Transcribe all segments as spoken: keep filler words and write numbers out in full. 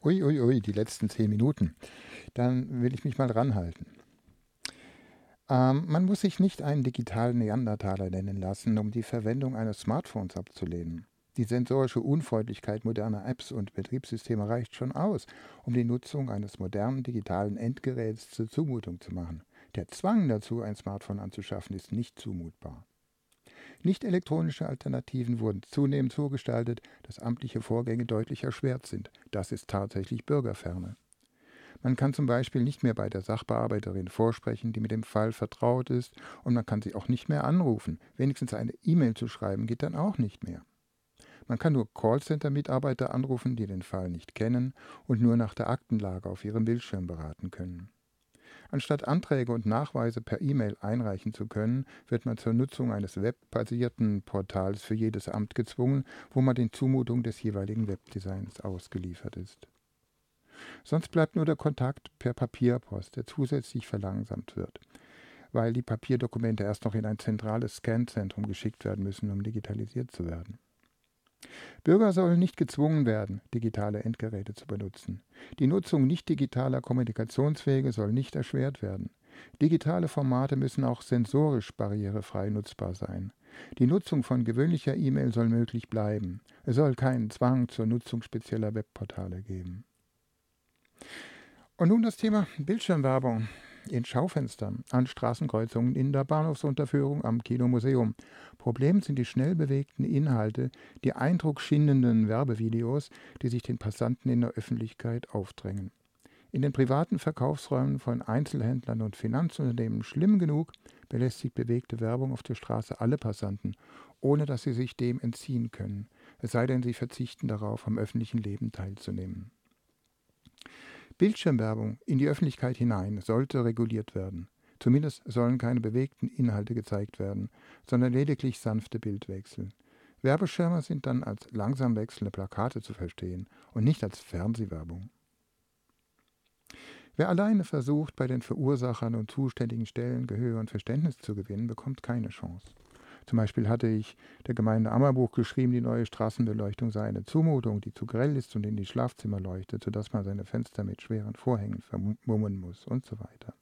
Ui, ui, ui, die letzten zehn Minuten. Dann will ich mich mal ranhalten. Ähm, man muss sich nicht einen digitalen Neandertaler nennen lassen, um die Verwendung eines Smartphones abzulehnen. Die sensorische Unfreundlichkeit moderner Apps und Betriebssysteme reicht schon aus, um die Nutzung eines modernen digitalen Endgeräts zur Zumutung zu machen. Der Zwang dazu, ein Smartphone anzuschaffen, ist nicht zumutbar. Nicht elektronische Alternativen wurden zunehmend so gestaltet, dass amtliche Vorgänge deutlich erschwert sind. Das ist tatsächlich Bürgerferne. Man kann zum Beispiel nicht mehr bei der Sachbearbeiterin vorsprechen, die mit dem Fall vertraut ist, und man kann sie auch nicht mehr anrufen. Wenigstens eine E-Mail zu schreiben geht dann auch nicht mehr. Man kann nur Callcenter-Mitarbeiter anrufen, die den Fall nicht kennen und nur nach der Aktenlage auf ihrem Bildschirm beraten können. Anstatt Anträge und Nachweise per E-Mail einreichen zu können, wird man zur Nutzung eines webbasierten Portals für jedes Amt gezwungen, wo man den Zumutungen des jeweiligen Webdesigns ausgeliefert ist. Sonst bleibt nur der Kontakt per Papierpost, der zusätzlich verlangsamt wird, weil die Papierdokumente erst noch in ein zentrales Scanzentrum geschickt werden müssen, um digitalisiert zu werden. Bürger sollen nicht gezwungen werden, digitale Endgeräte zu benutzen. Die Nutzung nicht digitaler Kommunikationswege soll nicht erschwert werden. Digitale Formate müssen auch sensorisch barrierefrei nutzbar sein. Die Nutzung von gewöhnlicher E-Mail soll möglich bleiben. Es soll keinen Zwang zur Nutzung spezieller Webportale geben. Und nun das Thema Bildschirmwerbung in Schaufenstern, an Straßenkreuzungen, in der Bahnhofsunterführung, am Kinomuseum. Problem sind die schnell bewegten Inhalte, die eindruckschindenden Werbevideos, die sich den Passanten in der Öffentlichkeit aufdrängen. In den privaten Verkaufsräumen von Einzelhändlern und Finanzunternehmen schlimm genug belästigt bewegte Werbung auf der Straße alle Passanten, ohne dass sie sich dem entziehen können, es sei denn, sie verzichten darauf, am öffentlichen Leben teilzunehmen. Bildschirmwerbung in die Öffentlichkeit hinein sollte reguliert werden. Zumindest sollen keine bewegten Inhalte gezeigt werden, sondern lediglich sanfte Bildwechsel. Werbeschirme sind dann als langsam wechselnde Plakate zu verstehen und nicht als Fernsehwerbung. Wer alleine versucht, bei den Verursachern und zuständigen Stellen Gehör und Verständnis zu gewinnen, bekommt keine Chance. Zum Beispiel hatte ich der Gemeinde Ammerbuch geschrieben, die neue Straßenbeleuchtung sei eine Zumutung, die zu grell ist und in die Schlafzimmer leuchtet, sodass man seine Fenster mit schweren Vorhängen vermummen muss und so weiter.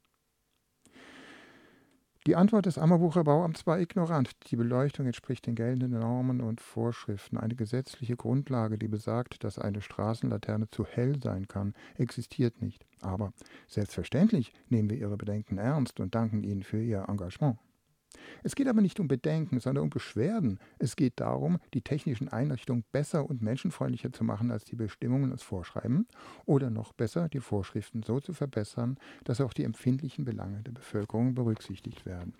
Die Antwort des Ammerbucher Bauamts war ignorant. Die Beleuchtung entspricht den geltenden Normen und Vorschriften. Eine gesetzliche Grundlage, die besagt, dass eine Straßenlaterne zu hell sein kann, existiert nicht. Aber selbstverständlich nehmen wir Ihre Bedenken ernst und danken Ihnen für Ihr Engagement. Es geht aber nicht um Bedenken, sondern um Beschwerden. Es geht darum, die technischen Einrichtungen besser und menschenfreundlicher zu machen, als die Bestimmungen es vorschreiben, oder noch besser, die Vorschriften so zu verbessern, dass auch die empfindlichen Belange der Bevölkerung berücksichtigt werden.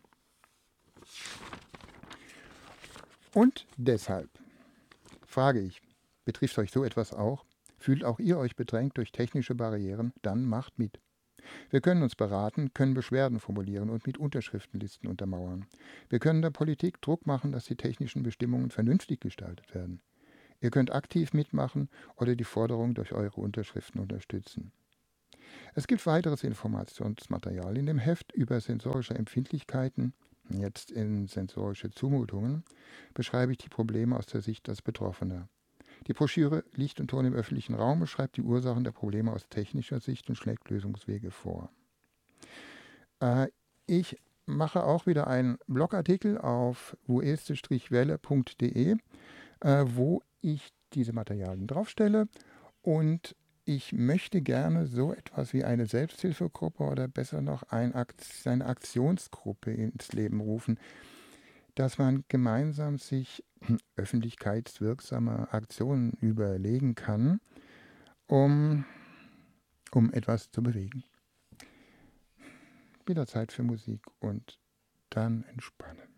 Und deshalb frage ich, betrifft euch so etwas auch? Fühlt auch ihr euch bedrängt durch technische Barrieren? Dann macht mit. Wir können uns beraten, können Beschwerden formulieren und mit Unterschriftenlisten untermauern. Wir können der Politik Druck machen, dass die technischen Bestimmungen vernünftig gestaltet werden. Ihr könnt aktiv mitmachen oder die Forderung durch eure Unterschriften unterstützen. Es gibt weiteres Informationsmaterial in dem Heft über sensorische Empfindlichkeiten, jetzt in sensorische Zumutungen, beschreibe ich die Probleme aus der Sicht als Betroffener. Die Broschüre Licht und Ton im öffentlichen Raum beschreibt die Ursachen der Probleme aus technischer Sicht und schlägt Lösungswege vor. Äh, ich mache auch wieder einen Blogartikel auf vueste punkt de, äh, wo ich diese Materialien draufstelle, und ich möchte gerne so etwas wie eine Selbsthilfegruppe oder besser noch ein Akt- eine Aktionsgruppe ins Leben rufen, dass man gemeinsam sich öffentlichkeitswirksame Aktionen überlegen kann, um, um etwas zu bewegen. Wieder Zeit für Musik und dann entspannen.